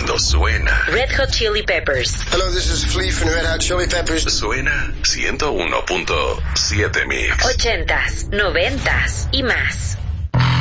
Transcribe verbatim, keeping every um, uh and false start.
cuando suena Red Hot Chili Peppers. Hello, this is Flea from Red Hot Chili Peppers. Suena ciento uno punto siete Mix. Ochentas, noventas y más.